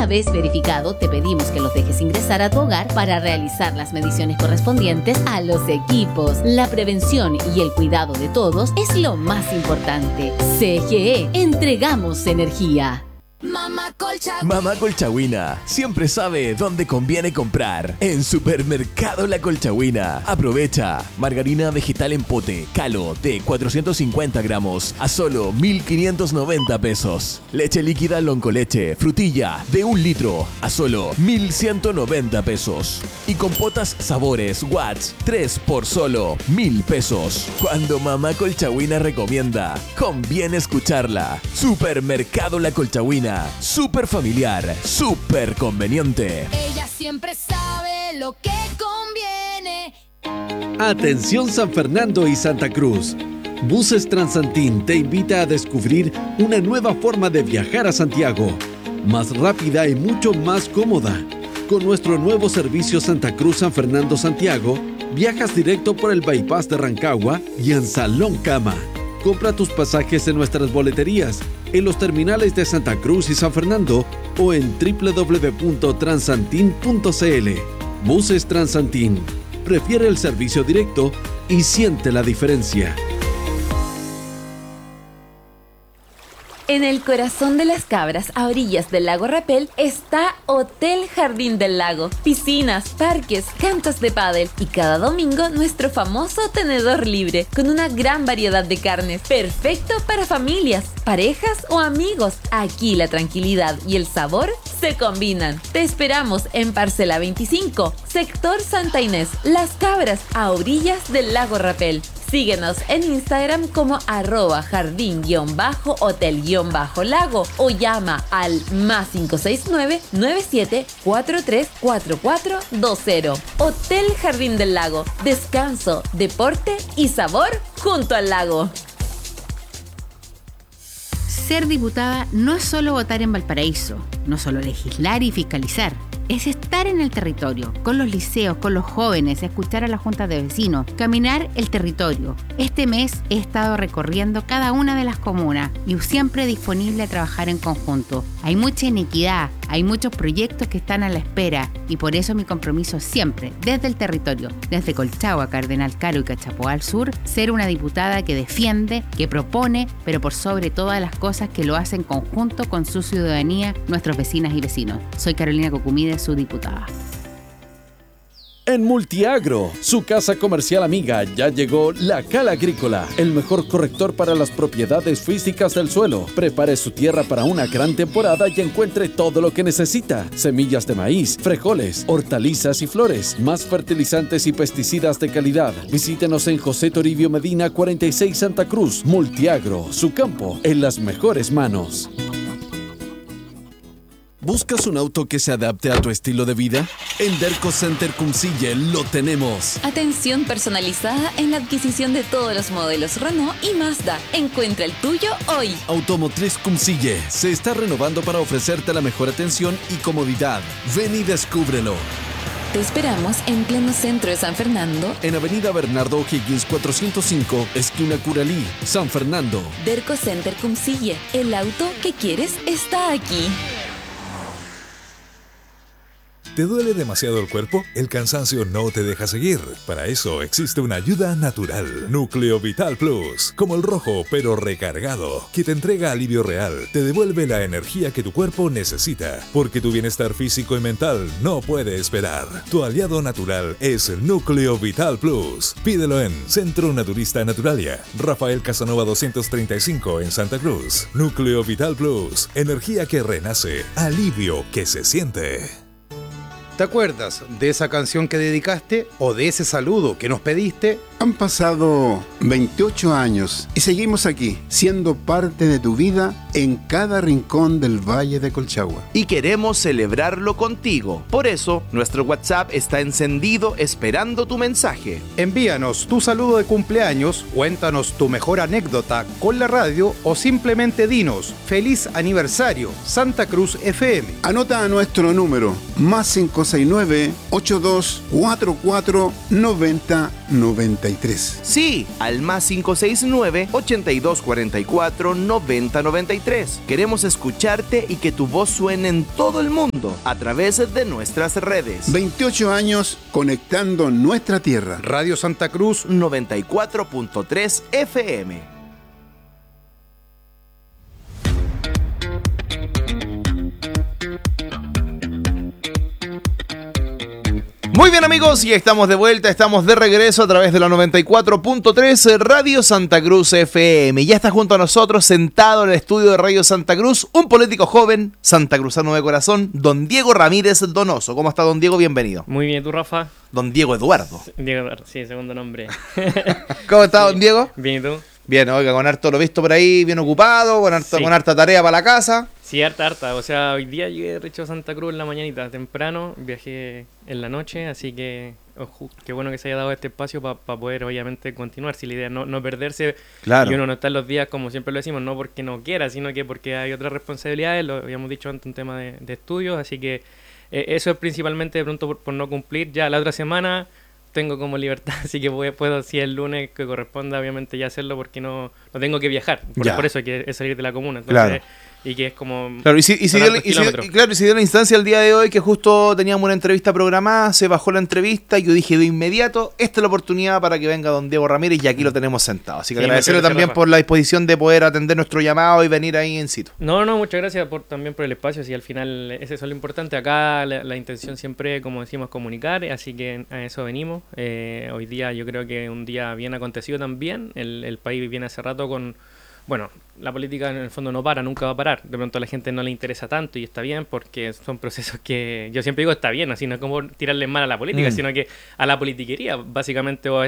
Una vez verificado, te pedimos que los dejes ingresar a tu hogar para realizar las mediciones correspondientes a los equipos. La prevención y el cuidado de todos es lo más importante. CGE, entregamos energía. Mamá Colchagüina siempre sabe dónde conviene comprar. En Supermercado La Colchagüina. Aprovecha. Margarina vegetal en pote, Calo, de 450 gramos, a solo 1.590 pesos. Leche líquida Loncoleche, frutilla, de 1 litro, a solo 1.190 pesos. Y compotas sabores Watts, 3 por solo 1.000 pesos. Cuando Mamá Colchagüina recomienda, conviene escucharla. Supermercado La Colchagüina. Súper familiar, súper conveniente. Ella siempre sabe lo que conviene. Atención San Fernando y Santa Cruz. Buses Transantín te invita a descubrir una nueva forma de viajar a Santiago. Más rápida y mucho más cómoda. Con nuestro nuevo servicio Santa Cruz San Fernando Santiago, viajas directo por el bypass de Rancagua y en Salón Cama. Compra tus pasajes en nuestras boleterías, en los terminales de Santa Cruz y San Fernando o en www.transantin.cl. Buses Transantin. Prefiere el servicio directo y siente la diferencia. En el corazón de Las Cabras, a orillas del lago Rapel, está Hotel Jardín del Lago. Piscinas, parques, canchas de pádel y cada domingo nuestro famoso tenedor libre con una gran variedad de carnes. Perfecto para familias, parejas o amigos. Aquí la tranquilidad y el sabor se combinan. Te esperamos en Parcela 25, sector Santa Inés, Las Cabras, a orillas del lago Rapel. Síguenos en Instagram como @jardín_hotel_lago o llama al +569 97 43 4420. Hotel Jardín del Lago. Descanso, deporte y sabor junto al lago. Ser diputada no es solo votar en Valparaíso, no solo legislar y fiscalizar. Es estar en el territorio, con los liceos, con los jóvenes, escuchar a la junta de vecinos, caminar el territorio. Este mes he estado recorriendo cada una de las comunas y siempre disponible a trabajar en conjunto. Hay mucha inequidad, hay muchos proyectos que están a la espera y por eso mi compromiso siempre, desde el territorio, desde Colchagua, Cardenal Caro y Cachapoal al sur, ser una diputada que defiende, que propone, pero por sobre todas las cosas que lo hace en conjunto con su ciudadanía, nuestros vecinas y vecinos. Soy Carolina Cocumide, su diputada. En Multiagro, su casa comercial amiga, ya llegó La Cala Agrícola, el mejor corrector para las propiedades físicas del suelo. Prepare su tierra para una gran temporada y encuentre todo lo que necesita. Semillas de maíz, frijoles, hortalizas y flores, más fertilizantes y pesticidas de calidad. Visítenos en José Toribio Medina 46 Santa Cruz. Multiagro, su campo en las mejores manos. ¿Buscas un auto que se adapte a tu estilo de vida? En Derco Center Cumcille lo tenemos. Atención personalizada en la adquisición de todos los modelos Renault y Mazda. Encuentra el tuyo hoy. Automotriz Cumcille se está renovando para ofrecerte la mejor atención y comodidad. Ven y descúbrelo. Te esperamos en pleno centro de San Fernando. En Avenida Bernardo O'Higgins 405, esquina Curalí, San Fernando. Derco Center Cumcille. El auto que quieres está aquí. ¿Te duele demasiado el cuerpo? El cansancio no te deja seguir. Para eso existe una ayuda natural. Núcleo Vital Plus. Como el rojo, pero recargado. Que te entrega alivio real. Te devuelve la energía que tu cuerpo necesita. Porque tu bienestar físico y mental no puede esperar. Tu aliado natural es Núcleo Vital Plus. Pídelo en Centro Naturista Naturalia. Rafael Casanova 235 en Santa Cruz. Núcleo Vital Plus. Energía que renace. Alivio que se siente. ¿Te acuerdas de esa canción que dedicaste o de ese saludo que nos pediste? Han pasado 28 años y seguimos aquí, siendo parte de tu vida en cada rincón del Valle de Colchagua. Y queremos celebrarlo contigo. Por eso, nuestro WhatsApp está encendido esperando tu mensaje. Envíanos tu saludo de cumpleaños, cuéntanos tu mejor anécdota con la radio o simplemente dinos ¡Feliz aniversario, Santa Cruz FM! Anota a nuestro número, +569-8244-9091. 9093. Sí, al más 569-8244-9093. Queremos escucharte y que tu voz suene en todo el mundo a través de nuestras redes. 28 años conectando nuestra tierra. Radio Santa Cruz 94.3 FM. Muy bien, amigos, y estamos de vuelta, estamos de regreso a través de la 94.3 Radio Santa Cruz FM. Ya está junto a nosotros, sentado en el estudio de Radio Santa Cruz, un político joven, santacruzano de corazón, don Diego Ramírez Donoso. ¿Cómo está, don Diego? Bienvenido. Muy bien, ¿tú, Rafa? Don Diego Eduardo. Diego Eduardo, sí, segundo nombre. ¿Cómo está, don Diego? Bien, ¿y tú? Bien, oiga, con harto lo visto por ahí, bien ocupado, con harta tarea para la casa. Sí, harta. O sea, hoy día llegué de hecho a Santa Cruz en la mañanita, temprano, viajé en la noche, así que qué bueno que se haya dado este espacio para poder obviamente continuar. Si la idea es no perderse, claro. Y uno no está en los días, como siempre lo decimos, no porque no quiera, sino que porque hay otras responsabilidades, lo habíamos dicho antes, un tema de estudios, así que eso es principalmente de pronto por no cumplir. Ya la otra semana tengo como libertad, así que puedo, si el lunes que corresponda, obviamente ya hacerlo porque no tengo que viajar, por eso que es salir de la comuna. Entonces, claro. Y que es como... Claro, y si dio la instancia el día de hoy, que justo teníamos una entrevista programada, se bajó la entrevista y yo dije de inmediato, esta es la oportunidad para que venga don Diego Ramírez y aquí lo tenemos sentado. Así que agradecerle también por la disposición de poder atender nuestro llamado y venir ahí en situ. No, muchas gracias también por el espacio, si al final ese es lo importante. Acá la intención siempre, como decimos, comunicar, así que a eso venimos. Hoy día yo creo que un día bien acontecido también, el país viene hace rato con... Bueno, la política en el fondo no para, nunca va a parar. De pronto a la gente no le interesa tanto y está bien porque son procesos que yo siempre digo está bien, así no es como tirarle mal a la política, sino que a la politiquería, básicamente, o a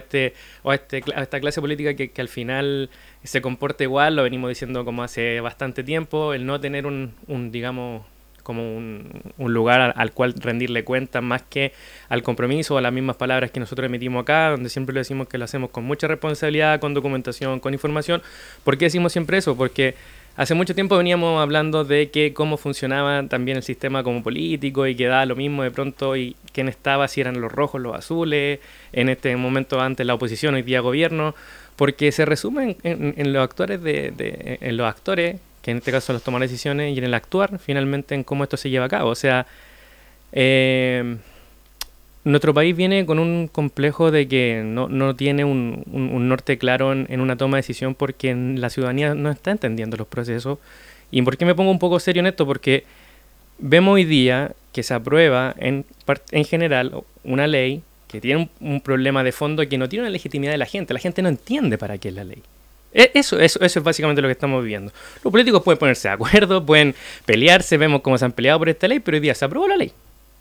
esta clase política que al final se comporta igual, lo venimos diciendo como hace bastante tiempo, el no tener un digamos, como un lugar al cual rendirle cuentas más que al compromiso o a las mismas palabras que nosotros emitimos acá, donde siempre le decimos que lo hacemos con mucha responsabilidad, con documentación, con información. ¿Por qué decimos siempre eso? Porque hace mucho tiempo veníamos hablando de que cómo funcionaba también el sistema como político y que daba lo mismo de pronto y quién estaba, si eran los rojos, los azules, en este momento antes la oposición, hoy día gobierno, porque se resume en los actores en los actores, que en este caso los toman decisiones, y en el actuar finalmente en cómo esto se lleva a cabo. O sea, nuestro país viene con un complejo de que no tiene un norte claro en una toma de decisión porque la ciudadanía no está entendiendo los procesos. ¿Y por qué me pongo un poco serio en esto? Porque vemos hoy día que se aprueba en general una ley que tiene un problema de fondo que no tiene una legitimidad de la gente. La gente no entiende para qué es la ley. Eso es básicamente lo que estamos viviendo. Los políticos pueden ponerse de acuerdo, pueden pelearse, vemos cómo se han peleado por esta ley, pero hoy día se aprobó la ley.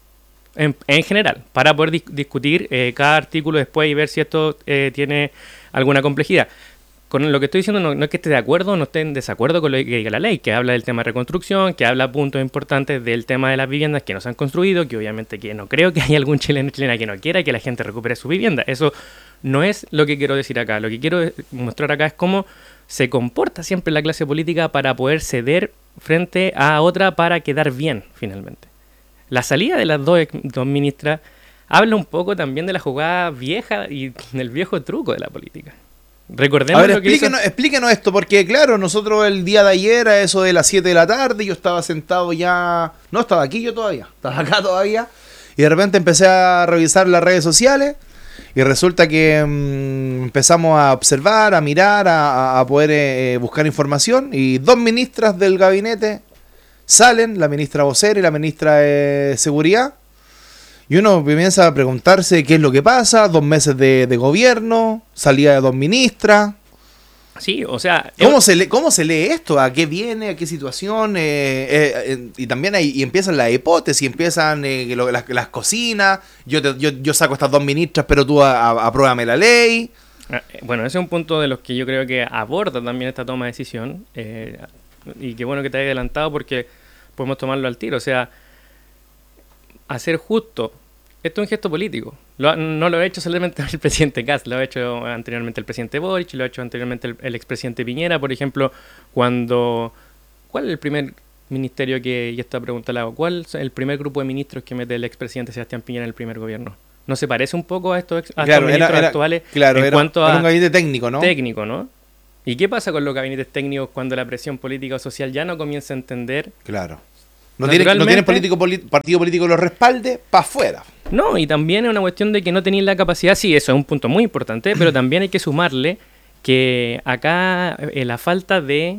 En general, para poder discutir cada artículo después y ver si esto tiene alguna complejidad. Con lo que estoy diciendo no es que esté de acuerdo o no esté en desacuerdo con lo que diga la ley, que habla del tema de reconstrucción, que habla puntos importantes del tema de las viviendas que no se han construido, que obviamente que no creo que haya algún chileno o chilena que no quiera que la gente recupere su vivienda. Eso no es lo que quiero decir acá. Lo que quiero mostrar acá es cómo se comporta siempre la clase política para poder ceder frente a otra para quedar bien, finalmente. La salida de las dos ministras habla un poco también de la jugada vieja y del viejo truco de la política. Recordemos a ver, explíquenos esto, porque claro, nosotros el día de ayer a eso de las 7 de la tarde, yo estaba sentado ya, no estaba aquí yo todavía, estaba acá todavía, y de repente empecé a revisar las redes sociales, y resulta que empezamos a observar, a mirar, a poder buscar información, y dos ministras del gabinete salen, la ministra vocera y la ministra de Seguridad, y uno comienza a preguntarse qué es lo que pasa, 2 meses de gobierno, salida de 2 ministras. Sí, o sea... ¿Cómo se lee esto? ¿A qué viene? ¿A qué situación? Y también y empiezan las hipótesis, empiezan las cocinas, yo saco estas 2 ministras, pero tú apruébame la ley. Bueno, ese es un punto de los que yo creo que aborda también esta toma de decisión, y qué bueno que te hayas adelantado porque podemos tomarlo al tiro, o sea... Hacer justo, esto es un gesto político. No lo ha hecho solamente el presidente Kast, lo ha hecho anteriormente el presidente Boric, lo ha hecho anteriormente el expresidente Piñera, por ejemplo, ¿cuál es el primer ministerio que, y esta pregunta la hago, cuál es el primer grupo de ministros que mete el expresidente Sebastián Piñera en el primer gobierno? ¿No se parece un poco a estos, Claro, ministros actuales claro, en cuanto a un gabinete técnico, ¿no? Técnico, ¿no? ¿Y qué pasa con los gabinetes técnicos cuando la presión política o social ya no comienza a entender? Claro. No tiene partido político que los respalde, para afuera. No, y también es una cuestión de que no tenéis la capacidad, sí, eso es un punto muy importante, pero también hay que sumarle que acá la falta de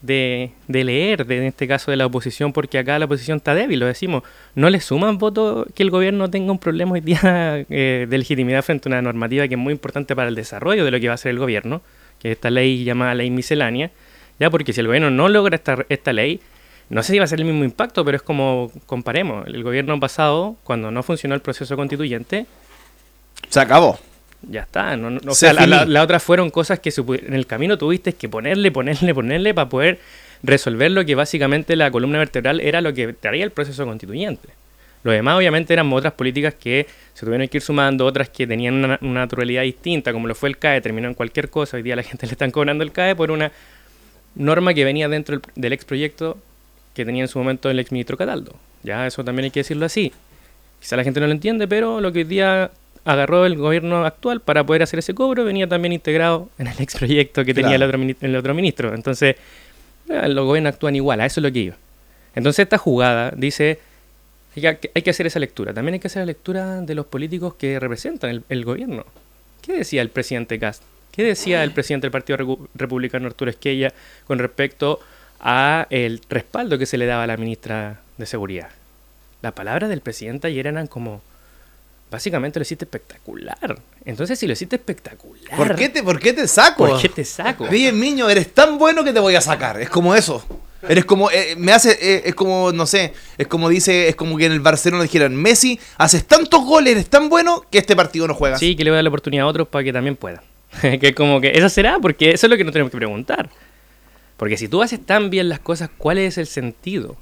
leer, en este caso de la oposición, porque acá la oposición está débil, lo decimos, no le suman votos que el gobierno tenga un problema hoy día de legitimidad frente a una normativa que es muy importante para el desarrollo de lo que va a hacer el gobierno, que es esta ley llamada ley miscelánea, ya porque si el gobierno no logra esta ley, no sé si va a ser el mismo impacto, pero es como, comparemos, el gobierno pasado, cuando no funcionó el proceso constituyente, se acabó. Ya está. O sea, la otra fueron cosas que en el camino tuviste que ponerle para poder resolver lo que básicamente la columna vertebral era lo que traía el proceso constituyente. Lo demás obviamente eran otras políticas que se tuvieron que ir sumando, otras que tenían una naturalidad distinta, como lo fue el CAE, terminó en cualquier cosa. Hoy día a la gente le están cobrando el CAE por una norma que venía dentro del exproyecto que tenía en su momento el exministro Cataldo. Ya eso también hay que decirlo así. Quizá la gente no lo entiende, pero lo que hoy día agarró el gobierno actual para poder hacer ese cobro venía también integrado en el exproyecto que tenía el otro ministro. Entonces, los gobiernos actúan igual, a eso es lo que iba. Entonces, esta jugada dice, hay que hacer esa lectura. También hay que hacer la lectura de los políticos que representan el gobierno. ¿Qué decía el presidente Kast? ¿Qué decía el presidente del Partido Republicano, Arturo Esquella, con respecto a el respaldo que se le daba a la ministra de Seguridad? Las palabras del presidente ayer eran como, básicamente lo hiciste espectacular. Entonces, si lo hiciste espectacular, ¿Por qué te saco? ¿Por qué te saco? Oye, Miño, eres tan bueno que te voy a sacar. Es como eso. Eres como, es como, no sé, es como que en el Barcelona dijeran, Messi, haces tantos goles, eres tan bueno que este partido no juegas. Sí, que le voy a dar la oportunidad a otros para que también puedan. Que es como que, eso será, porque eso es lo que nos tenemos que preguntar. Porque si tú haces tan bien las cosas, ¿cuál es el sentido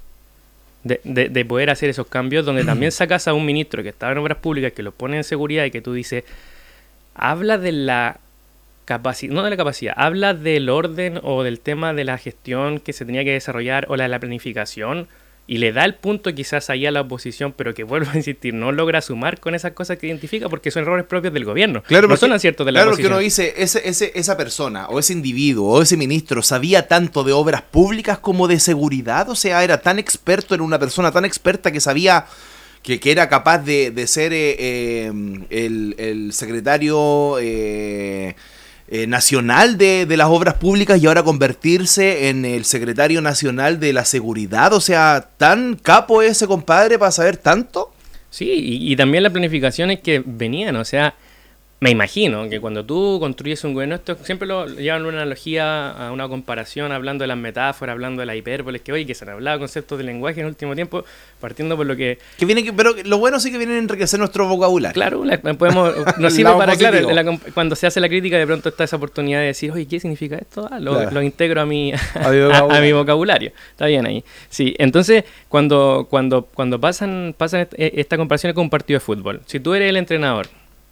de poder hacer esos cambios donde también sacas a un ministro que estaba en obras públicas, que lo pone en seguridad y que tú dices, habla de la capacidad, no de la capacidad, habla del orden o del tema de la gestión que se tenía que desarrollar o la de la planificación, y le da el punto quizás ahí a la oposición, pero que vuelvo a insistir, no logra sumar con esas cosas que identifica porque son errores propios del gobierno, claro, no son aciertos de la oposición. Claro, que uno dice, esa persona o ese individuo o ese ministro sabía tanto de obras públicas como de seguridad, o sea, era tan experto, era una persona tan experta que sabía que era capaz de ser el secretario nacional de las obras públicas y ahora convertirse en el secretario nacional de la seguridad. O sea, ¿tan capo ese compadre para saber tanto? Sí, y también las planificaciones que venían, o sea, me imagino que cuando tú construyes un gobierno, esto siempre lo llevan una analogía, a una comparación, hablando de las metáforas, hablando de la hipérboles, que hoy que se han hablado conceptos de lenguaje en el último tiempo, partiendo por lo que pero lo bueno sí que viene a enriquecer nuestro vocabulario. Claro, nos sirve para, claro, cuando se hace la crítica, de pronto está esa oportunidad de decir, oye, ¿qué significa esto? Lo integro a mi vocabulario. Está bien ahí. Sí, entonces, cuando pasan esta comparación con un partido de fútbol, si tú eres el entrenador,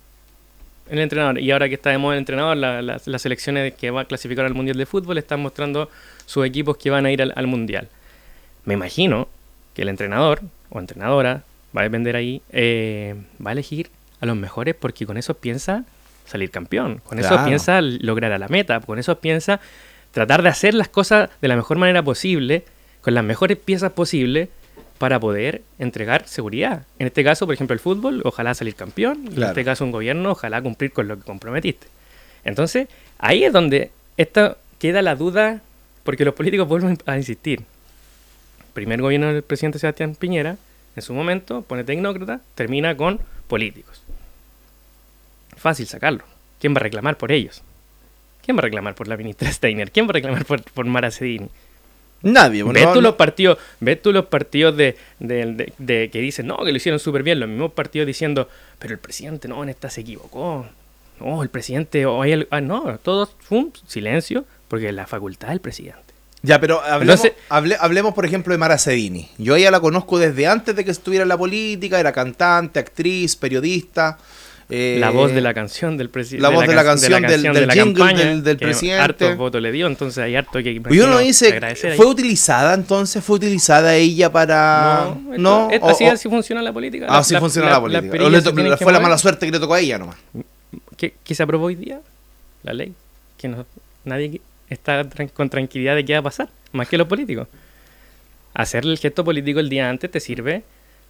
y ahora que está de moda el entrenador, las selecciones que va a clasificar al Mundial de Fútbol están mostrando sus equipos que van a ir al Mundial. Me imagino que el entrenador o entrenadora, va a depender ahí, va a elegir a los mejores porque con eso piensa salir campeón, con eso piensa lograr a la meta, con eso piensa tratar de hacer las cosas de la mejor manera posible, con las mejores piezas posibles, para poder entregar seguridad. En este caso, por ejemplo, el fútbol, ojalá salir campeón. Claro. En este caso, un gobierno, ojalá cumplir con lo que comprometiste. Entonces, ahí es donde queda la duda, porque los políticos vuelven a insistir. Primer gobierno del presidente Sebastián Piñera, en su momento, pone tecnócrata, termina con políticos. Fácil sacarlo. ¿Quién va a reclamar por ellos? ¿Quién va a reclamar por la ministra Steiner? ¿Quién va a reclamar por Mara Cedini? Nadie. Ves tú los partidos de que dicen, no, que lo hicieron súper bien, los mismos partidos diciendo, pero el presidente no, en esta se equivocó, no, el presidente, no, todos, silencio, porque es la facultad del presidente. Ya, pero hablemos, por ejemplo, de Mara Cedini. Yo a ella la conozco desde antes de que estuviera en la política, era cantante, actriz, periodista. la voz de la canción del presidente. La voz de la canción del jingle campaña, del presidente. Harto voto le dio, entonces hay harto que y uno dice, agradecer. ¿fue utilizada entonces? ¿Fue utilizada ella para...? No, así funciona la política. Así funciona la política. O fue la mala suerte que le tocó a ella nomás. ¿Qué se aprobó hoy día? La ley. Que nadie está con tranquilidad de qué va a pasar, más que los políticos. Hacer el gesto político el día antes te sirve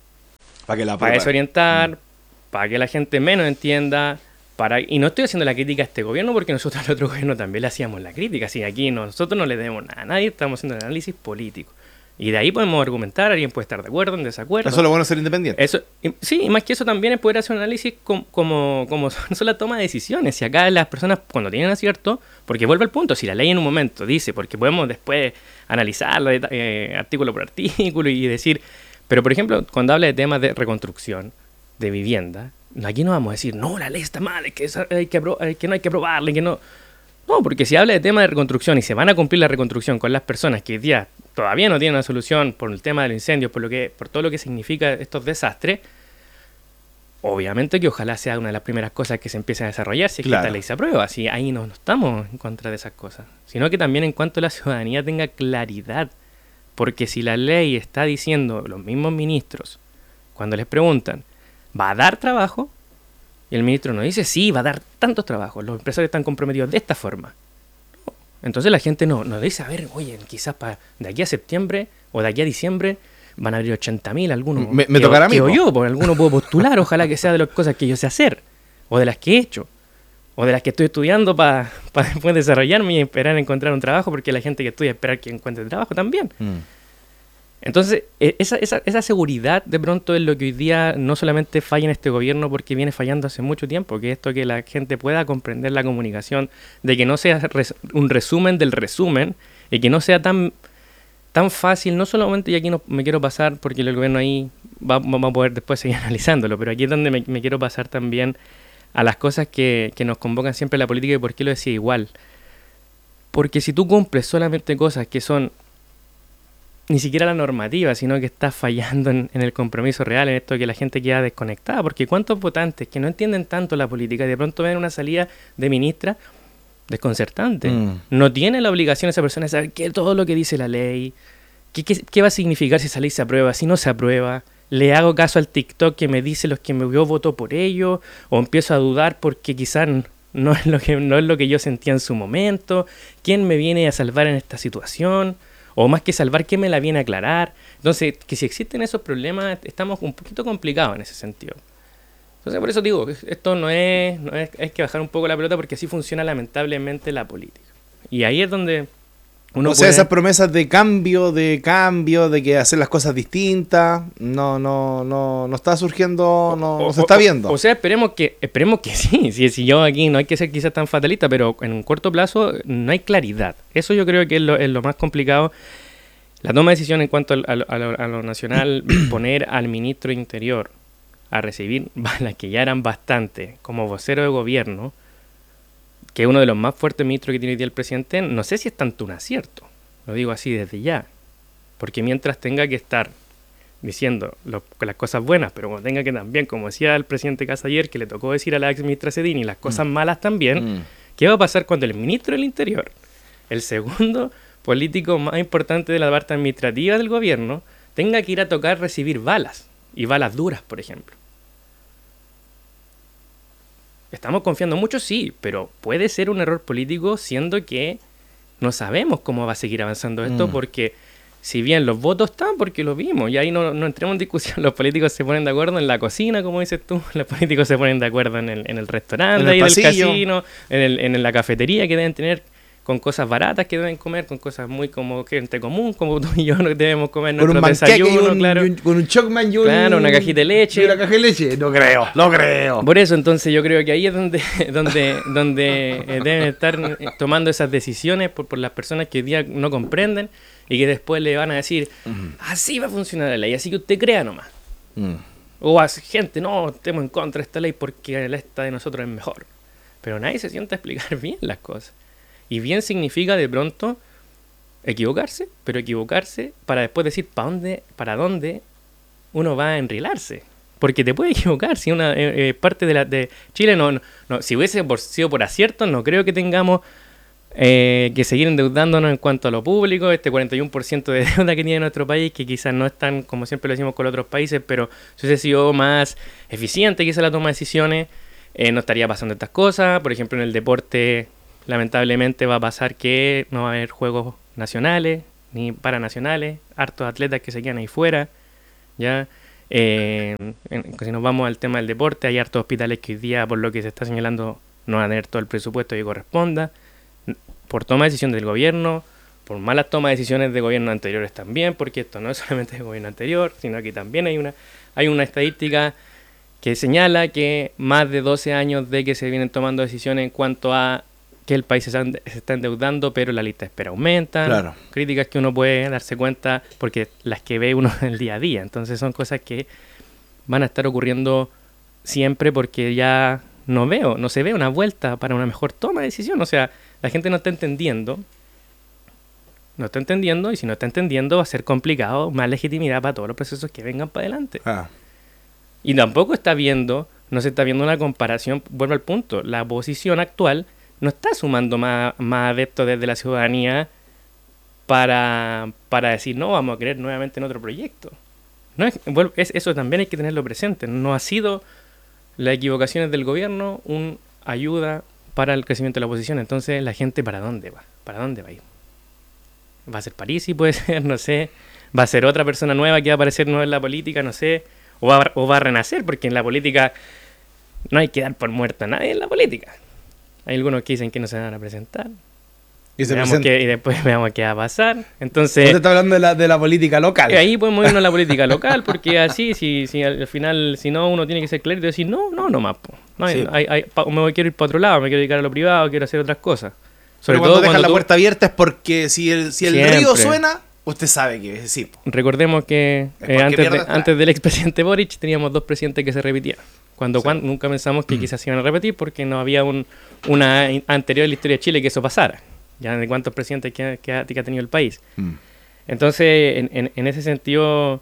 para desorientar, para que la gente menos entienda. Y no estoy haciendo la crítica a este gobierno porque nosotros al otro gobierno también le hacíamos la crítica. Si aquí nosotros no le debemos nada a nadie, estamos haciendo el análisis político. Y de ahí podemos argumentar, alguien puede estar de acuerdo, en desacuerdo. Eso es lo bueno de ser independiente. Sí, y más que eso también es poder hacer un análisis como son la toma de decisiones. Si acá las personas cuando tienen acierto, porque vuelve al punto, si la ley en un momento dice, porque podemos después analizarla artículo por artículo y decir, pero por ejemplo, cuando habla de temas de reconstrucción, de vivienda, aquí no vamos a decir, no, la ley está mal, que no hay que aprobarla, que no... No, porque si habla de temas de reconstrucción y se van a cumplir la reconstrucción con las personas que hoy día todavía no tienen una solución por el tema de los incendios, por todo lo que significa estos desastres, obviamente que ojalá sea una de las primeras cosas que se empiece a desarrollar si es que esta ley se aprueba. Así ahí no estamos en contra de esas cosas, sino que también en cuanto la ciudadanía tenga claridad, porque si la ley está diciendo, los mismos ministros, cuando les preguntan, ¿va a dar trabajo? Y el ministro nos dice, sí, va a dar tantos trabajos, los empresarios están comprometidos de esta forma. Entonces la gente no dice, a ver, oye, quizás de aquí a septiembre o de aquí a diciembre van a abrir 80.000 algunos. Me tocará a mí. Yo, porque alguno puedo postular, ojalá que sea de las cosas que yo sé hacer, o de las que he hecho, o de las que estoy estudiando para después desarrollarme y esperar encontrar un trabajo, porque la gente que estudia esperar que encuentre trabajo también. Entonces, esa seguridad de pronto es lo que hoy día no solamente falla en este gobierno porque viene fallando hace mucho tiempo, que esto que la gente pueda comprender la comunicación, de que no sea un resumen del resumen y que no sea tan fácil, no solamente, y aquí no me quiero pasar porque el gobierno ahí vamos a poder después seguir analizándolo, pero aquí es donde me quiero pasar también a las cosas que nos convocan siempre en la política y por qué lo decía igual. Porque si tú cumples solamente cosas que son ni siquiera la normativa, sino que está fallando en el compromiso real, en esto que la gente queda desconectada, porque cuántos votantes que no entienden tanto la política y de pronto ven una salida de ministra desconcertante. No tiene la obligación esa persona de saber todo lo que dice la ley, qué va a significar si esa ley se aprueba, si no se aprueba, le hago caso al TikTok que me dice los que yo voto por ello, o empiezo a dudar porque quizás no es lo que yo sentía en su momento, quién me viene a salvar en esta situación, o más que salvar, ¿qué me la viene a aclarar? Entonces, que si existen esos problemas, estamos un poquito complicados en ese sentido. Entonces, por eso digo, esto no es hay que bajar un poco la pelota porque así funciona lamentablemente la política. Y ahí es donde uno sea, esas promesas de cambio, de que hacer las cosas distintas, no está surgiendo, no se está viendo. O sea, esperemos que sí. Si yo aquí no hay que ser quizás tan fatalista, pero en un corto plazo no hay claridad. Eso yo creo que es lo más complicado. La toma de decisión en cuanto a lo nacional, poner al ministro de Interior a recibir balas que ya eran bastante como vocero de gobierno, que es uno de los más fuertes ministros que tiene hoy día el presidente, no sé si es tanto un acierto, lo digo así desde ya, porque mientras tenga que estar diciendo las cosas buenas, pero cuando tenga que también, como decía el presidente Casa ayer, que le tocó decir a la ex ministra Cedini las cosas malas también, ¿qué va a pasar cuando el ministro del Interior, el segundo político más importante de la parte administrativa del gobierno, tenga que ir a tocar recibir balas, y balas duras, por ejemplo? Estamos confiando mucho, sí, pero puede ser un error político siendo que no sabemos cómo va a seguir avanzando esto porque si bien los votos están, porque lo vimos, y ahí no entremos en discusión, los políticos se ponen de acuerdo en la cocina, como dices tú, los políticos se ponen de acuerdo en el restaurante, en el casino, en la cafetería que deben tener, con cosas baratas que deben comer, con cosas muy como gente común, como tú y yo no debemos comer nuestro desayuno, claro. Con un Chocman y una cajita de leche. Y una caja de leche, no creo. Por eso, entonces, yo creo que ahí es donde deben estar tomando esas decisiones por las personas que hoy día no comprenden y que después le van a decir, así va a funcionar la ley, así que usted crea nomás. O a gente, no, estemos en contra de esta ley porque esta de nosotros es mejor. Pero nadie se sienta a explicar bien las cosas. Y bien significa de pronto equivocarse, pero equivocarse para después decir para dónde uno va a enrilarse. Porque te puedes equivocar. Si una parte de Chile no, si hubiese sido por acierto, no creo que tengamos que seguir endeudándonos en cuanto a lo público, este 41% de deuda que tiene nuestro país, que quizás no es tan, como siempre lo decimos con los otros países, pero si hubiese sido más eficiente quizás la toma de decisiones, no estaría pasando estas cosas. Por ejemplo, en el deporte, lamentablemente va a pasar que no va a haber juegos nacionales ni paranacionales, hartos atletas que se quedan ahí fuera, ¿ya? Si nos vamos al tema del deporte, hay hartos hospitales que hoy día, por lo que se está señalando, no van a tener todo el presupuesto que corresponda, por toma de decisión del gobierno, por malas tomas de decisiones de gobiernos anteriores también, porque esto no es solamente del gobierno anterior, sino que también hay una estadística que señala que más de 12 años de que se vienen tomando decisiones en cuanto a que el país se está endeudando, pero la lista de espera aumenta. Claro. Críticas que uno puede darse cuenta porque las que ve uno en el día a día. Entonces son cosas que van a estar ocurriendo siempre porque ya no se ve una vuelta para una mejor toma de decisión. O sea, la gente no está entendiendo, y si no está entendiendo va a ser complicado, más legitimidad para todos los procesos que vengan para adelante. Y tampoco no se está viendo una comparación, vuelvo al punto, la oposición actual no está sumando más adeptos desde la ciudadanía para decir, no, vamos a creer nuevamente en otro proyecto. Eso también hay que tenerlo presente. No ha sido las equivocaciones del gobierno una ayuda para el crecimiento de la oposición. Entonces, la gente, ¿para dónde va? ¿Para dónde va a ir? ¿Va a ser Parisi, puede ser? No sé. ¿Va a ser otra persona nueva que va a aparecer nueva en la política? No sé. ¿O va a renacer? Porque en la política no hay que dar por muerto a nadie en la política. Hay algunos que dicen que no se van a presentar. Y después veamos qué va a pasar. Entonces, usted está hablando de la política local. Ahí podemos irnos a la política local, porque así, si al final, si no, uno tiene que ser claro y decir, no más. Quiero ir para otro lado, me quiero dedicar a lo privado, quiero hacer otras cosas. Sobre todo cuando deja la puerta abierta es porque si el río suena, usted sabe que sí. Recordemos que antes del expresidente Boric teníamos 2 presidentes que se repetían. Cuando nunca pensamos que quizás se iban a repetir porque no había una anterior en la historia de Chile que eso pasara. Ya de cuántos presidentes que ha tenido el país. Entonces, en ese sentido,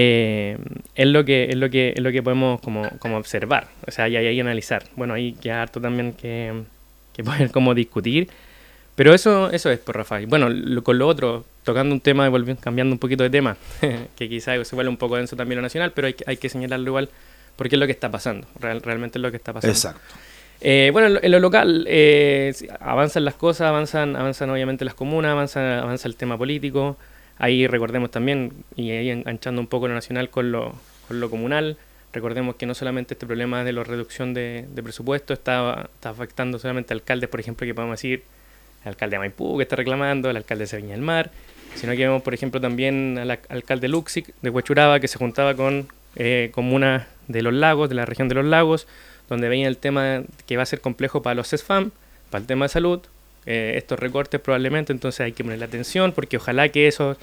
es lo que podemos como observar, o sea, y ahí analizar. Bueno, ahí queda harto también que poder como discutir, pero eso es por Rafael. Bueno, con lo otro, tocando un tema y cambiando un poquito de tema, que quizás se vuelve un poco denso también lo nacional, pero hay que señalarlo igual, porque es lo que está pasando, realmente es lo que está pasando. Exacto. Bueno, en lo local avanzan las cosas, avanzan obviamente las comunas, avanza el tema político. Ahí recordemos también, y ahí enganchando un poco lo nacional con lo comunal, recordemos que no solamente este problema de la reducción de presupuesto está afectando solamente a alcaldes, por ejemplo, que podemos decir el alcalde de Maipú que está reclamando, el alcalde de Viña del Mar, sino que vemos, por ejemplo, también al alcalde Luxic de Huechuraba, que se juntaba con comunas de los lagos, de la región de los lagos, donde veía el tema que va a ser complejo para los CESFAM, para el tema de salud, estos recortes probablemente, entonces hay que ponerle atención, porque ojalá que eso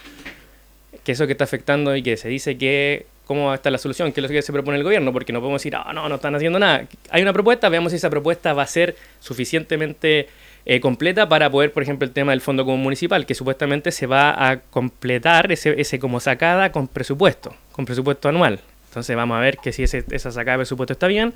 que está afectando y que se dice que cómo va a estar la solución, que es lo que se propone el gobierno, porque no podemos decir, no están haciendo nada. Hay una propuesta, veamos si esa propuesta va a ser suficientemente completa para poder, por ejemplo, el tema del Fondo Común Municipal, que supuestamente se va a completar ese como sacada con presupuesto anual. Entonces vamos a ver que si esa sacada de presupuesto está bien,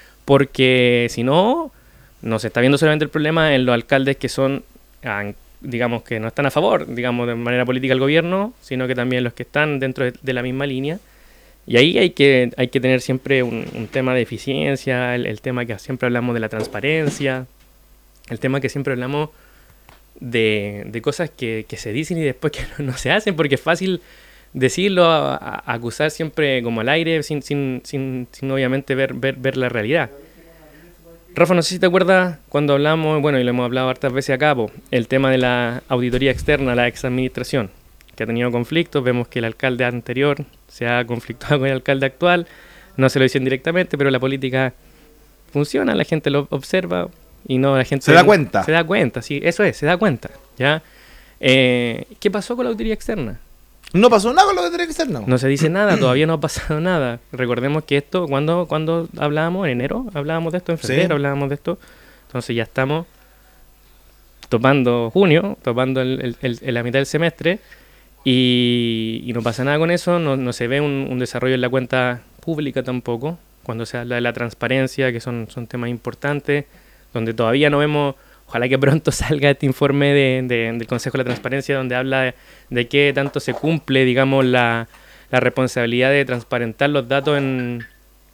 porque si no se está viendo solamente el problema en los alcaldes que son, digamos, que no están a favor, digamos, de manera política del gobierno, sino que también los que están dentro de la misma línea. Y ahí hay que tener siempre un tema de eficiencia, el tema que siempre hablamos de la transparencia, el tema que siempre hablamos de cosas que se dicen y después que no se hacen, porque es fácil decirlo, acusar siempre como al aire, sin obviamente ver la realidad. Rafa, no sé si te acuerdas cuando hablamos, bueno, y lo hemos hablado hartas veces acá, el tema de la auditoría externa, la exadministración, que ha tenido conflictos. Vemos que el alcalde anterior se ha conflictuado con el alcalde actual, no se lo dicen directamente, pero la política funciona, la gente lo observa y no la gente... ¿Se da cuenta? Se da cuenta, sí, eso es, se da cuenta, ¿ya? ¿Qué pasó con la auditoría externa? No pasó nada con la auditoría externa. No se dice nada, todavía no ha pasado nada. Recordemos que esto, cuando hablábamos, en enero, hablábamos de esto, en febrero hablábamos de esto. Entonces ya estamos topando junio, topando la mitad del semestre, y no pasa nada con eso, no se ve un desarrollo en la cuenta pública tampoco, cuando se habla de la transparencia, que son temas importantes, donde todavía no vemos, ojalá que pronto salga este informe del Consejo de la Transparencia, donde habla de qué tanto se cumple, digamos, la responsabilidad de transparentar los datos en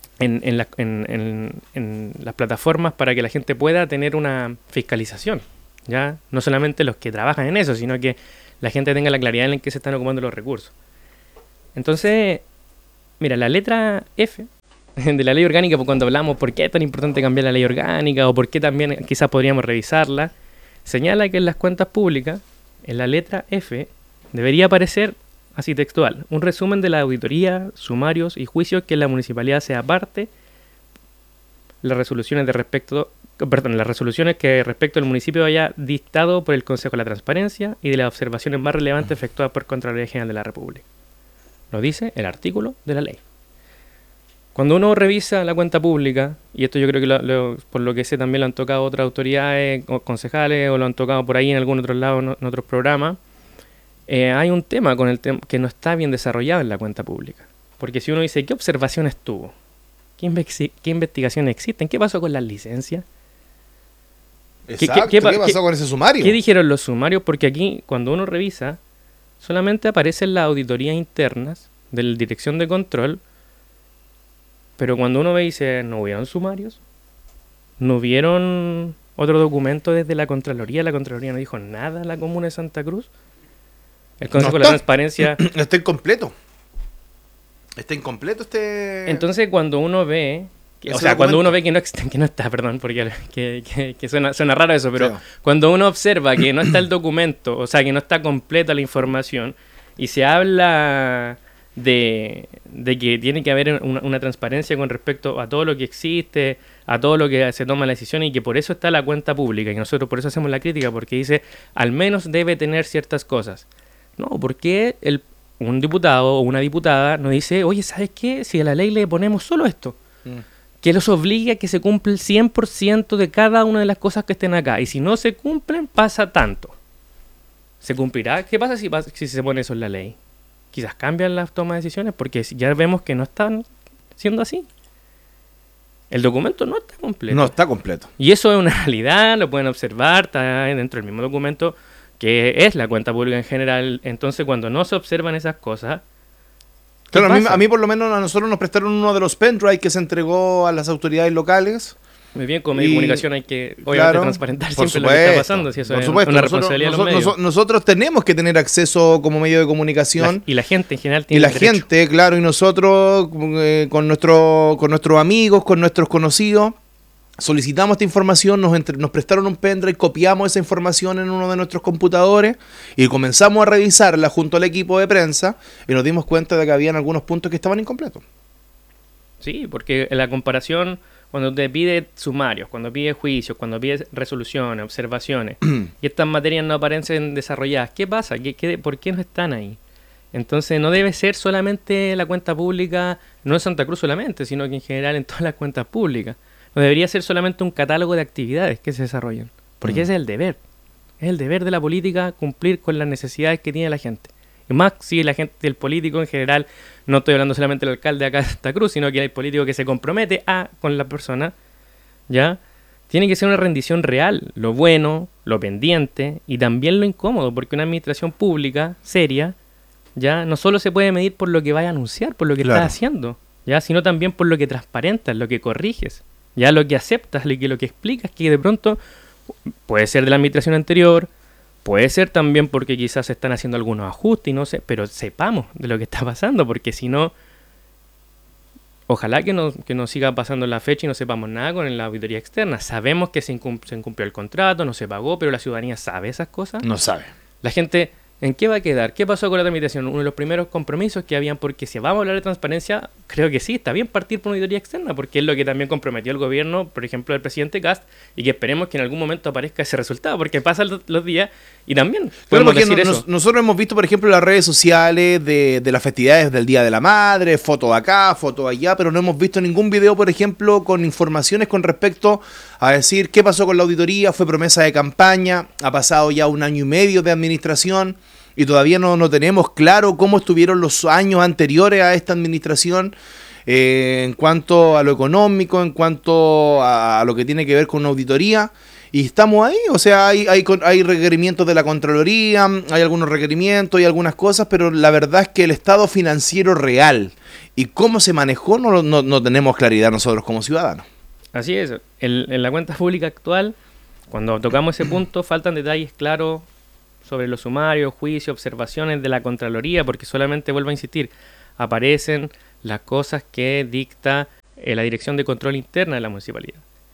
las plataformas para que la gente pueda tener una fiscalización, ¿ya? No solamente los que trabajan en eso, sino que la gente tenga la claridad en que se están ocupando los recursos. Entonces, mira, la letra F de la ley orgánica, cuando hablamos por qué es tan importante cambiar la ley orgánica o por qué también quizás podríamos revisarla, señala que en las cuentas públicas, en la letra F, debería aparecer, así textual, un resumen de la auditoría, sumarios y juicios que la municipalidad sea parte, las resoluciones que respecto al municipio haya dictado por el Consejo de la Transparencia y de las observaciones más relevantes efectuadas por Contraloría General de la República. Lo dice el artículo de la ley. Cuando uno revisa la cuenta pública, y esto yo creo que por lo que sé también lo han tocado otras autoridades o concejales o lo han tocado por ahí en algún otro lado, en otros programas, hay un tema con el que no está bien desarrollado en la cuenta pública. Porque si uno dice, ¿qué observaciones tuvo? ¿Qué investigaciones existen? ¿Qué pasó con las licencias? Exacto, ¿Qué pasó con ese sumario? ¿Qué dijeron los sumarios? Porque aquí, cuando uno revisa, solamente aparecen las auditorías internas de la Dirección de Control, pero cuando uno ve y dice, ¿no hubieron sumarios? ¿No hubieron otro documento desde la Contraloría? La Contraloría no dijo nada a la Comuna de Santa Cruz. El Consejo de la Transparencia... Está incompleto. Entonces, cuando uno ve... cuando uno ve que no está, perdón, porque que suena raro eso, pero sí. Cuando uno observa que no está el documento, o sea, que no está completa la información, y se habla de que tiene que haber una transparencia con respecto a todo lo que existe, a todo lo que se toma la decisión, y que por eso está la cuenta pública, y nosotros por eso hacemos la crítica, porque dice, al menos debe tener ciertas cosas. No, porque un diputado o una diputada nos dice, oye, ¿sabes qué? Si a la ley le ponemos solo esto, que los obligue a que se cumpla el 100% de cada una de las cosas que estén acá, y si no se cumplen, pasa tanto. ¿Se cumplirá? ¿Qué pasa si se pone eso en la ley? Quizás cambian las tomas de decisiones, porque ya vemos que no están siendo así. El documento no está completo. No está completo. Y eso es una realidad, lo pueden observar, está dentro del mismo documento, que es la cuenta pública en general. Entonces, cuando no se observan esas cosas... Claro, a mí por lo menos a nosotros nos prestaron uno de los pendrive que se entregó a las autoridades locales. Muy bien, con medio de comunicación hay que obviamente transparentar siempre lo que está pasando, si eso es una responsabilidad de los medios. Nosotros tenemos que tener acceso como medio de comunicación. Y la gente en general tiene y la gente, claro, y nosotros con nuestros amigos, con nuestros conocidos, solicitamos esta información, nos prestaron un pendrive, copiamos esa información en uno de nuestros computadores y comenzamos a revisarla junto al equipo de prensa y nos dimos cuenta de que habían algunos puntos que estaban incompletos. Sí, porque en la comparación, cuando te pide sumarios, cuando pide juicios, cuando pide resoluciones, observaciones, y estas materias no aparecen desarrolladas, ¿qué pasa? ¿Por qué no están ahí? Entonces no debe ser solamente la cuenta pública, no en Santa Cruz solamente, sino que en general en todas las cuentas públicas. No debería ser solamente un catálogo de actividades que se desarrollan, porque ese es el deber. Es el deber de la política cumplir con las necesidades que tiene la gente. Y más si la gente, el político en general, no estoy hablando solamente del alcalde de acá de Santa Cruz, sino que hay político que se compromete con la persona, ¿ya? Tiene que ser una rendición real, lo bueno, lo pendiente y también lo incómodo, porque una administración pública seria, ¿ya? No solo se puede medir por lo que vaya a anunciar, por lo que estás haciendo, ¿ya? Sino también por lo que transparentas, lo que corriges. Ya lo que aceptas, lo que explicas, que de pronto puede ser de la administración anterior, puede ser también porque quizás se están haciendo algunos ajustes y no sé, pero sepamos de lo que está pasando, porque si no, ojalá que no siga pasando la fecha y no sepamos nada con la auditoría externa. Sabemos que se incumplió el contrato, no se pagó, pero la ciudadanía sabe esas cosas. No sabe. La gente... ¿En qué va a quedar? ¿Qué pasó con la tramitación? Uno de los primeros compromisos que habían, porque si vamos a hablar de transparencia, creo que sí, está bien partir por una auditoría externa, porque es lo que también comprometió el gobierno, por ejemplo, el presidente Kast, y que esperemos que en algún momento aparezca ese resultado, porque pasan los días y también podemos decir eso. Nosotros hemos visto, por ejemplo, las redes sociales de las festividades del Día de la Madre, foto acá, foto allá, pero no hemos visto ningún video, por ejemplo, con informaciones con respecto a decir qué pasó con la auditoría, fue promesa de campaña, ha pasado ya 1 año y medio de administración y todavía no tenemos claro cómo estuvieron los años anteriores a esta administración. en cuanto a lo económico, en cuanto a lo que tiene que ver con una auditoría. Y estamos ahí, o sea, hay requerimientos de la Contraloría, hay algunos requerimientos y algunas cosas, pero la verdad es que el estado financiero real y cómo se manejó no tenemos claridad nosotros como ciudadanos. Así es, en la cuenta pública actual, cuando tocamos ese punto, faltan detalles claros sobre los sumarios, juicios, observaciones de la Contraloría, porque solamente, vuelvo a insistir, aparecen las cosas que dicta la Dirección de Control Interna de la Municipalidad.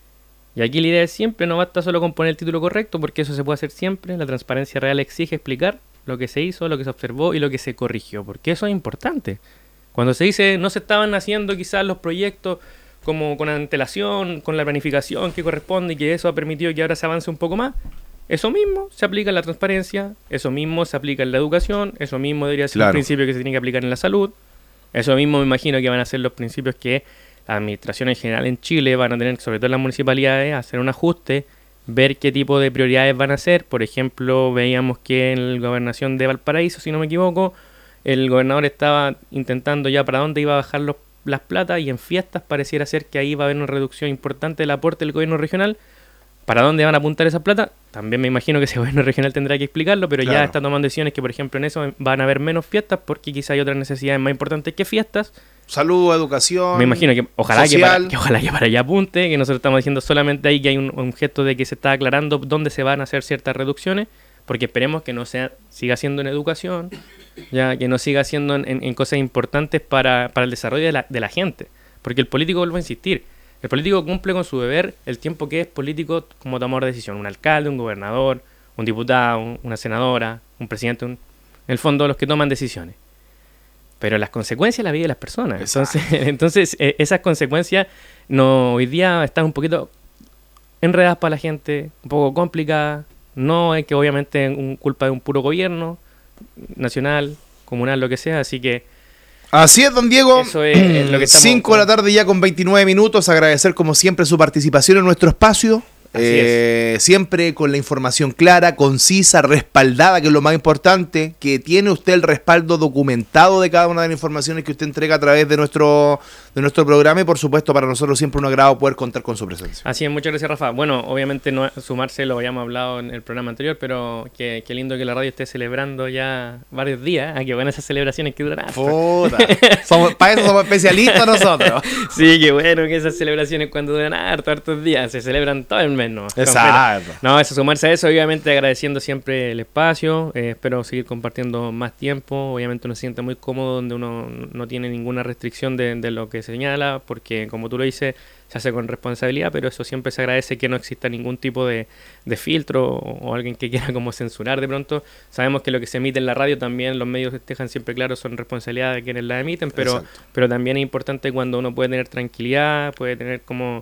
Y aquí la idea es siempre, no basta solo con poner el título correcto, porque eso se puede hacer siempre. La transparencia real exige explicar lo que se hizo, lo que se observó y lo que se corrigió, porque eso es importante. Cuando se dice no se estaban haciendo quizás los proyectos como con antelación, con la planificación que corresponde y que eso ha permitido que ahora se avance un poco más, eso mismo se aplica en la transparencia, eso mismo se aplica en la educación, eso mismo debería ser un principio que se tiene que aplicar en la salud, eso mismo me imagino que van a ser los principios que la administración en general en Chile van a tener, sobre todo en las municipalidades, hacer un ajuste, ver qué tipo de prioridades van a hacer. Por ejemplo, veíamos que en la gobernación de Valparaíso, si no me equivoco, el gobernador estaba intentando ya para dónde iba a bajar las platas, y en fiestas pareciera ser que ahí va a haber una reducción importante del aporte del gobierno regional. ¿Para dónde van a apuntar esas plata? También me imagino que ese gobierno regional tendrá que explicarlo, pero ya está tomando decisiones que, por ejemplo, en eso van a haber menos fiestas porque quizá hay otras necesidades más importantes que fiestas. Salud, educación. Me imagino que ojalá que para allá apunte, que nosotros estamos diciendo solamente ahí que hay un gesto de que se está aclarando dónde se van a hacer ciertas reducciones, porque esperemos que no siga siendo en educación, ya que no siga siendo en cosas importantes para el desarrollo de la gente. Porque el político, vuelvo a insistir, el político cumple con su deber el tiempo que es político como tomador de decisión. Un alcalde, un gobernador, un diputado, una senadora, un presidente, en el fondo los que toman decisiones. Pero las consecuencias la vida de las personas. Entonces esas consecuencias hoy día están un poquito enredadas para la gente, un poco complicadas. No es que obviamente es culpa de un puro gobierno, nacional, comunal, lo que sea, así que... Así es, don Diego. Eso es lo que 5 de la tarde ya con 29 minutos. Agradecer como siempre su participación en nuestro espacio. Siempre con la información clara, concisa, respaldada, que es lo más importante, que tiene usted el respaldo documentado de cada una de las informaciones que usted entrega a través de nuestro programa, y por supuesto para nosotros siempre un agrado poder contar con su presencia. Así es, muchas gracias, Rafa. Bueno, obviamente no sumarse, lo habíamos hablado en el programa anterior, pero qué lindo que la radio esté celebrando ya varios días. Qué buenas esas celebraciones que duran. Puta. Para eso somos especialistas nosotros. Sí, qué bueno que esas celebraciones cuando duran hartos días, se celebran todo el mes. Exacto. No, eso, sumarse a eso, obviamente agradeciendo siempre el espacio, espero seguir compartiendo más tiempo. Obviamente uno se siente muy cómodo donde uno no tiene ninguna restricción de lo que señala, porque como tú lo dices, se hace con responsabilidad, pero eso siempre se agradece, que no exista ningún tipo de filtro o alguien que quiera como censurar de pronto. Sabemos que lo que se emite en la radio también, los medios dejan siempre claro, son responsabilidad de quienes la emiten, pero también es importante cuando uno puede tener tranquilidad, puede tener como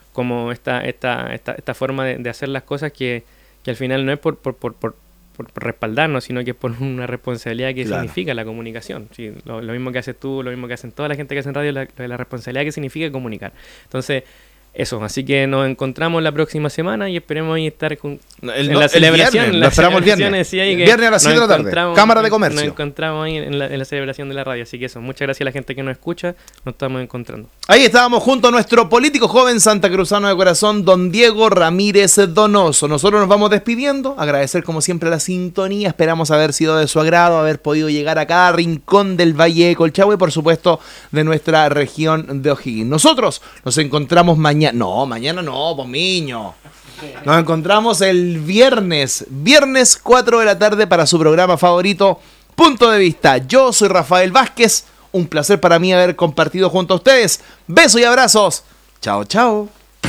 esta forma de hacer las cosas que al final no es por respaldarnos, sino que es por una responsabilidad que significa la comunicación. Sí, lo mismo que haces tú, lo mismo que hacen toda la gente que hace en radio, la responsabilidad que significa comunicar. Entonces, eso, así que nos encontramos la próxima semana y esperemos ahí estar en la celebración. Lo esperamos el viernes. Sí, ahí que viernes a las 7 de la tarde. Cámara de Comercio. Nos encontramos ahí en la celebración de la radio. Así que eso, muchas gracias a la gente que nos escucha. Nos estamos encontrando. Ahí estábamos junto a nuestro político joven santacruzano de corazón, don Diego Ramírez Donoso. Nosotros nos vamos despidiendo. Agradecer como siempre la sintonía. Esperamos haber sido de su agrado, haber podido llegar a cada rincón del Valle de Colchagua y por supuesto de nuestra región de O'Higgins. Nosotros nos encontramos mañana. No, mañana no, pomiño. Nos encontramos el viernes 4 de la tarde para su programa favorito, Punto de Vista. Yo soy Rafael Vázquez. Un placer para mí haber compartido junto a ustedes. Besos y abrazos. Chao, chao.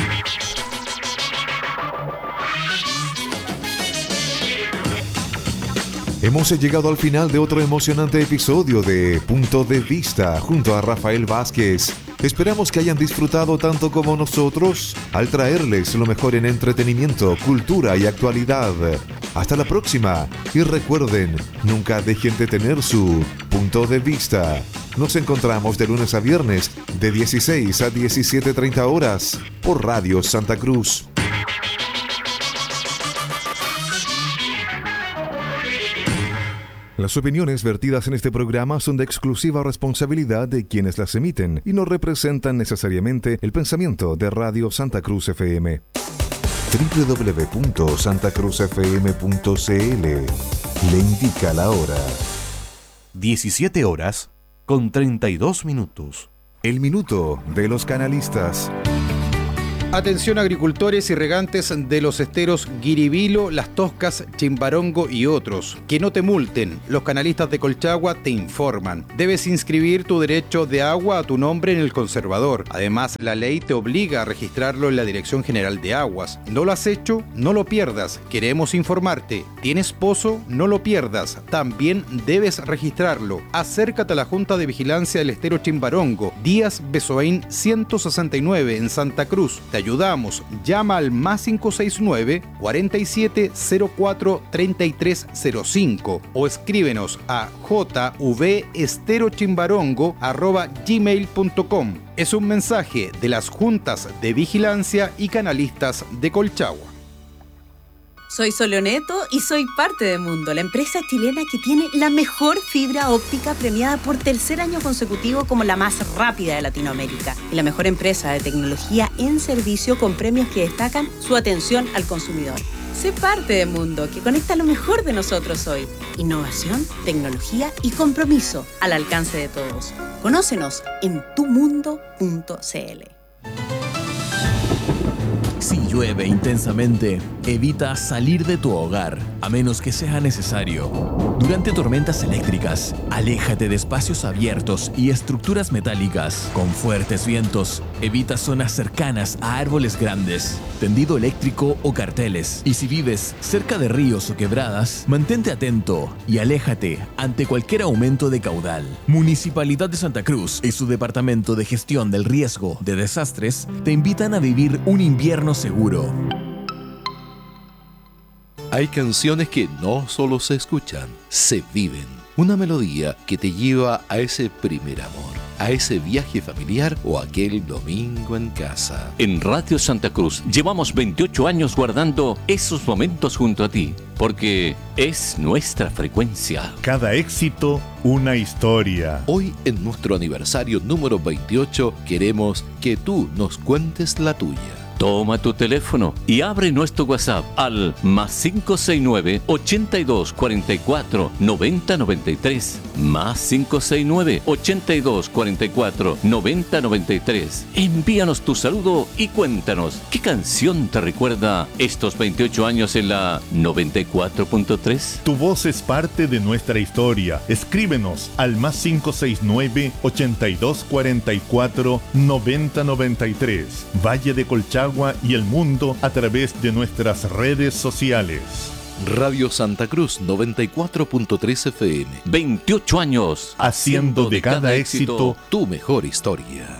Hemos llegado al final de otro emocionante episodio de Punto de Vista junto a Rafael Vázquez. Esperamos que hayan disfrutado tanto como nosotros al traerles lo mejor en entretenimiento, cultura y actualidad. Hasta la próxima y recuerden, nunca dejen de tener su punto de vista. Nos encontramos de lunes a viernes de 16 a 17:30 horas por Radio Santa Cruz. Las opiniones vertidas en este programa son de exclusiva responsabilidad de quienes las emiten y no representan necesariamente el pensamiento de Radio Santa Cruz FM. www.santacruzfm.cl le indica la hora. 17 horas con 32 minutos. El minuto de los canalistas. Atención agricultores y regantes de los esteros Guiribilo, Las Toscas, Chimbarongo y otros. Que no te multen. Los canalistas de Colchagua te informan. Debes inscribir tu derecho de agua a tu nombre en el conservador. Además, la ley te obliga a registrarlo en la Dirección General de Aguas. ¿No lo has hecho? No lo pierdas. Queremos informarte. ¿Tienes pozo? No lo pierdas. También debes registrarlo. Acércate a la Junta de Vigilancia del Estero Chimbarongo, Díaz Besoaín 169 en Santa Cruz. Te ayudamos. Llama al +569 4704-3305 o escríbenos a jvesterochimbarongo@gmail.com. Es un mensaje de las Juntas de Vigilancia y Canalistas de Colchagua. Soy Soleoneto y soy parte de Mundo, la empresa chilena que tiene la mejor fibra óptica premiada por tercer año consecutivo como la más rápida de Latinoamérica y la mejor empresa de tecnología en servicio con premios que destacan su atención al consumidor. Sé parte de Mundo, que conecta lo mejor de nosotros hoy. Innovación, tecnología y compromiso al alcance de todos. Conócenos en tumundo.cl. Si llueve intensamente, evita salir de tu hogar, a menos que sea necesario. Durante tormentas eléctricas, aléjate de espacios abiertos y estructuras metálicas. Con fuertes vientos, evita zonas cercanas a árboles grandes, tendido eléctrico o carteles. Y si vives cerca de ríos o quebradas, mantente atento y aléjate ante cualquier aumento de caudal. Municipalidad de Santa Cruz y su Departamento de Gestión del Riesgo de Desastres te invitan a vivir un invierno seguro. Hay canciones que no solo se escuchan, se viven. Una melodía que te lleva a ese primer amor, a ese viaje familiar o aquel domingo en casa. En Radio Santa Cruz llevamos 28 años guardando esos momentos junto a ti, porque es nuestra frecuencia. Cada éxito, una historia. Hoy, en nuestro aniversario número 28, queremos que tú nos cuentes la tuya. Toma tu teléfono y abre nuestro WhatsApp al +569 82 44 90 93. +569 82 44 90 93. Envíanos tu saludo y cuéntanos qué canción te recuerda estos 28 años en la 94.3. Tu voz es parte de nuestra historia. Escríbenos al +569 82 44 90 93. Valle de Colchagua y el mundo a través de nuestras redes sociales. Radio Santa Cruz 94.3 FM. 28 años haciendo de cada éxito tu mejor historia.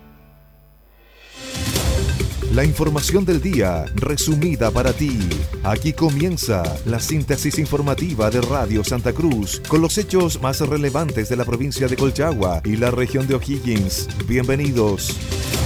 La información del día resumida para ti. Aquí comienza la síntesis informativa de Radio Santa Cruz con los hechos más relevantes de la provincia de Colchagua y la región de O'Higgins. Bienvenidos.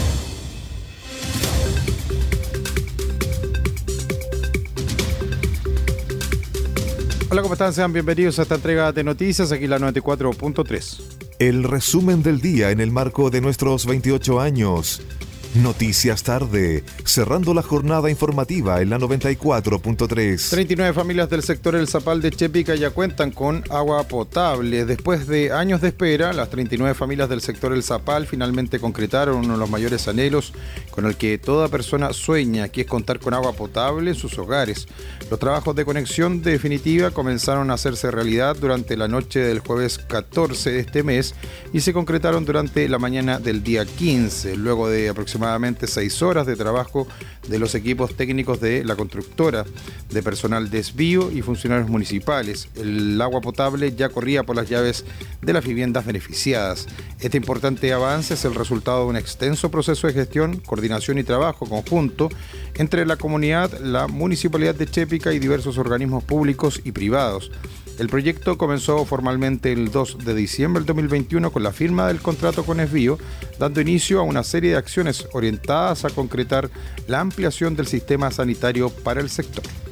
Hola, ¿cómo están? Sean bienvenidos a esta entrega de noticias, aquí la 94.3. El resumen del día en el marco de nuestros 28 años. Noticias tarde, cerrando la jornada informativa en la 94.3. 39 familias del sector El Zapal de Chépica ya cuentan con agua potable. Después de años de espera, las 39 familias del sector El Zapal finalmente concretaron uno de los mayores anhelos con el que toda persona sueña, que es contar con agua potable en sus hogares. Los trabajos de conexión definitiva comenzaron a hacerse realidad durante la noche del jueves 14 de este mes y se concretaron durante la mañana del día 15, luego de aproximadamente 6 horas de trabajo de los equipos técnicos de la constructora, de personal desvío y funcionarios municipales. El agua potable ya corría por las llaves de las viviendas beneficiadas. Este importante avance es el resultado de un extenso proceso de gestión, coordinación y trabajo conjunto entre la comunidad, la Municipalidad de Chépica y diversos organismos públicos y privados. El proyecto comenzó formalmente el 2 de diciembre del 2021 con la firma del contrato con Esvío, dando inicio a una serie de acciones orientadas a concretar la ampliación del sistema sanitario para el sector.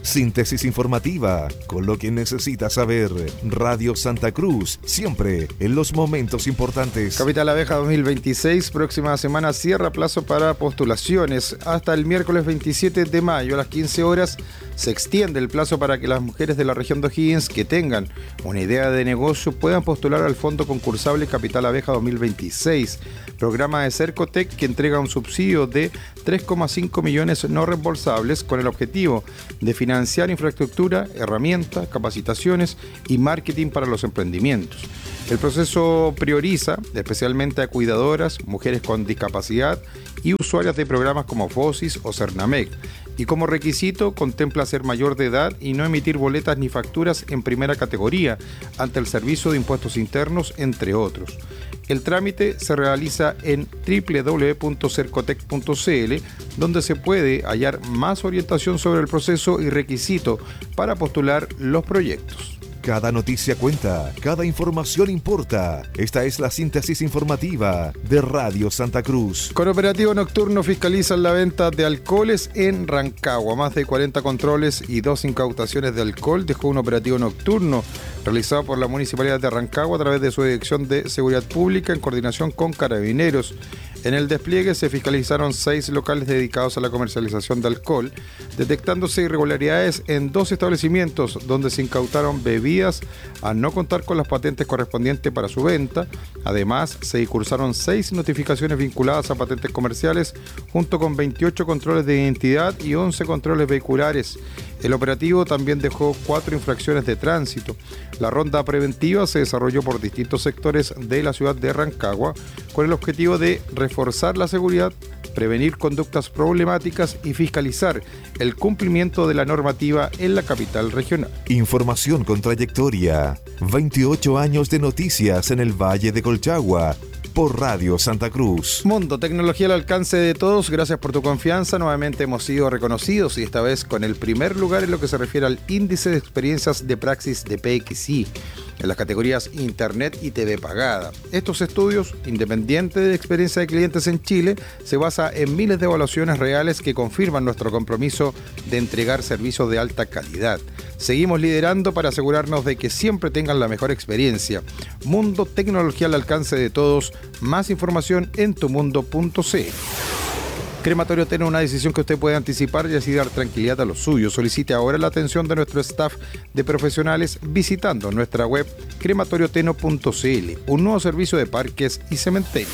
Síntesis informativa, con lo que necesitas saber. Radio Santa Cruz, siempre en los momentos importantes. Capital Abeja 2026, próxima semana cierra plazo para postulaciones. Hasta el miércoles 27 de mayo a las 15 horas se extiende el plazo para que las mujeres de la región de O'Higgins que tengan una idea de negocio puedan postular al fondo concursable Capital Abeja 2026, programa de Cercotec que entrega un subsidio de 3,5 millones no reembolsables con el objetivo de financiar infraestructura, herramientas, capacitaciones y marketing para los emprendimientos. El proceso prioriza especialmente a cuidadoras, mujeres con discapacidad y usuarias de programas como FOSIS o Cernamec. Y como requisito contempla ser mayor de edad y no emitir boletas ni facturas en primera categoría ante el Servicio de Impuestos Internos, entre otros. El trámite se realiza en www.cercotec.cl, donde se puede hallar más orientación sobre el proceso y requisito para postular los proyectos. Cada noticia cuenta, cada información importa. Esta es la síntesis informativa de Radio Santa Cruz. Con operativo nocturno fiscalizan la venta de alcoholes en Rancagua. Más de 40 controles y 2 incautaciones de alcohol dejó un operativo nocturno realizado por la Municipalidad de Rancagua a través de su Dirección de Seguridad Pública en coordinación con Carabineros. En el despliegue se fiscalizaron 6 locales dedicados a la comercialización de alcohol, detectándose irregularidades en 2 establecimientos donde se incautaron bebidas a no contar con las patentes correspondientes para su venta. Además, se discursaron 6 notificaciones vinculadas a patentes comerciales, junto con 28 controles de identidad y 11 controles vehiculares. El operativo también dejó 4 infracciones de tránsito. La ronda preventiva se desarrolló por distintos sectores de la ciudad de Rancagua con el objetivo de reforzar la seguridad, prevenir conductas problemáticas y fiscalizar el cumplimiento de la normativa en la capital regional. Información con trayectoria. 28 años de noticias en el Valle de Colchagua. Por Radio Santa Cruz. Mundo, tecnología al alcance de todos. Gracias por tu confianza. Nuevamente hemos sido reconocidos y esta vez con el primer lugar en lo que se refiere al índice de experiencias de praxis de PXI en las categorías Internet y TV pagada. Estos estudios, independientes de experiencia de clientes en Chile, se basa en miles de evaluaciones reales que confirman nuestro compromiso de entregar servicios de alta calidad. Seguimos liderando para asegurarnos de que siempre tengan la mejor experiencia. Mundo, tecnología al alcance de todos. Más información en tumundo.cl. Crematorio Teno, una decisión que usted puede anticipar y así dar tranquilidad a los suyos. Solicite ahora la atención de nuestro staff de profesionales visitando nuestra web crematorioteno.cl, un nuevo servicio de parques y cementerios.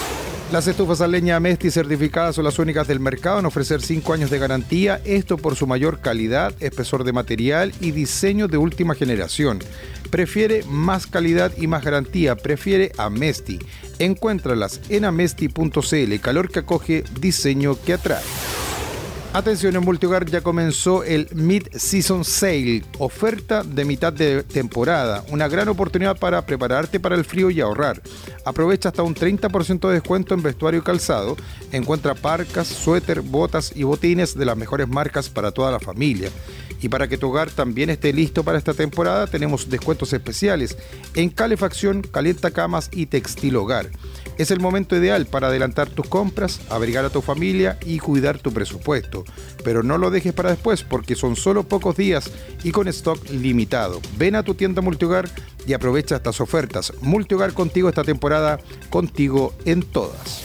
Las estufas a leña Mesti certificadas son las únicas del mercado en ofrecer 5 años de garantía, esto por su mayor calidad, espesor de material y diseño de última generación. Prefiere más calidad y más garantía, prefiere Amesti. Encuéntralas en amesti.cl, calor que acoge, diseño que atrae. Atención, en Multihogar ya comenzó el Mid-Season Sale, oferta de mitad de temporada, una gran oportunidad para prepararte para el frío y ahorrar. Aprovecha hasta un 30% de descuento en vestuario y calzado. Encuentra parcas, suéter, botas y botines de las mejores marcas para toda la familia. Y para que tu hogar también esté listo para esta temporada, tenemos descuentos especiales en calefacción, calientacamas y textil hogar. Es el momento ideal para adelantar tus compras, abrigar a tu familia y cuidar tu presupuesto. Pero no lo dejes para después porque son solo pocos días y con stock limitado. Ven a tu tienda Multihogar y aprovecha estas ofertas. Multihogar, contigo esta temporada, contigo en todas.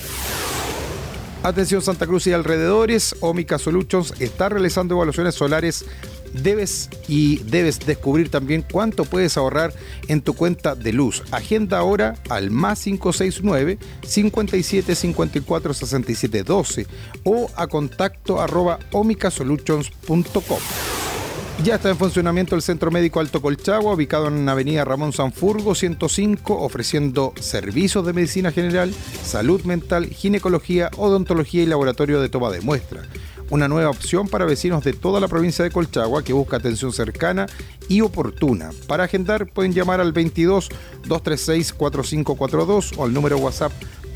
Atención Santa Cruz y alrededores, Omica Solutions está realizando evaluaciones solares. Debes descubrir también cuánto puedes ahorrar en tu cuenta de luz. Agenda ahora al +569 57 54 67 12 o a contacto@omicasolutions.com. Ya está en funcionamiento el Centro Médico Alto Colchagua, ubicado en Avenida Ramón Sanfurgo 105, ofreciendo servicios de medicina general, salud mental, ginecología, odontología y laboratorio de toma de muestra. Una nueva opción para vecinos de toda la provincia de Colchagua que busca atención cercana y oportuna. Para agendar pueden llamar al 22 236 4542 o al número WhatsApp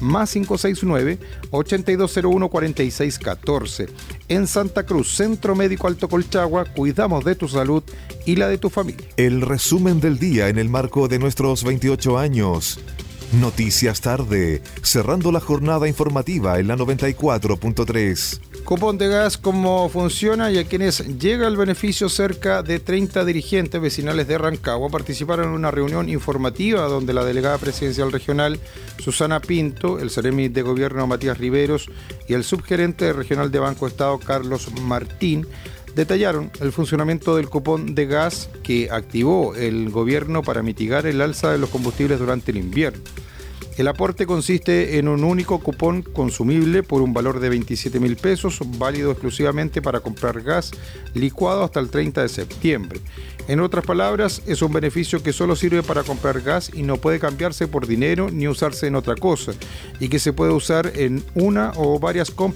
+569 8201 4614. En Santa Cruz, Centro Médico Alto Colchagua, cuidamos de tu salud y la de tu familia. El resumen del día en el marco de nuestros 28 años. Noticias tarde, cerrando la jornada informativa en la 94.3. Cupón de gas, cómo funciona y a quienes llega el beneficio. Cerca de 30 dirigentes vecinales de Rancagua participaron en una reunión informativa donde la delegada presidencial regional Susana Pinto, el seremi de gobierno Matías Riveros y el subgerente regional de Banco Estado Carlos Martín detallaron el funcionamiento del cupón de gas que activó el gobierno para mitigar el alza de los combustibles durante el invierno. El aporte consiste en un único cupón consumible por un valor de 27.000 pesos, válido exclusivamente para comprar gas licuado hasta el 30 de septiembre. En otras palabras, es un beneficio que solo sirve para comprar gas y no puede cambiarse por dinero ni usarse en otra cosa, y que se puede usar en una o varias compras